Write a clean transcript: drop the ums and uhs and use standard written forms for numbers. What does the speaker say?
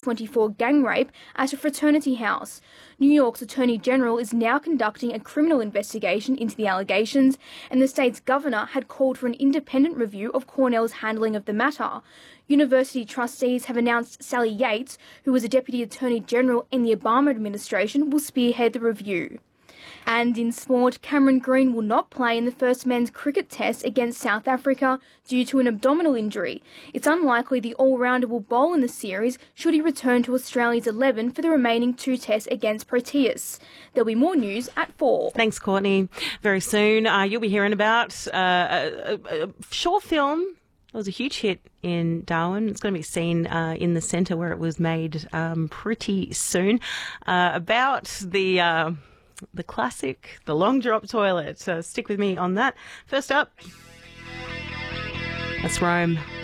24 gang rape at a fraternity house. New York's Attorney General is now conducting a criminal investigation into the allegations, and the state's governor had called for an independent review of Cornell's handling of the matter. University trustees have announced Sally Yates, who was a Deputy Attorney General in the Obama administration, will spearhead the review. And in sport, Cameron Green will not play in the first men's cricket test against South Africa due to an abdominal injury. It's unlikely the all-rounder will bowl in the series should he return to Australia's 11 for the remaining 2 tests against Proteus. There'll be more news at 4. Thanks, Courtney. Very soon you'll be hearing about a short film. It was a huge hit in Darwin. It's going to be seen in the centre where it was made pretty soon, about the classic, the long drop toilet. So stick with me on that. First up, let's Rome.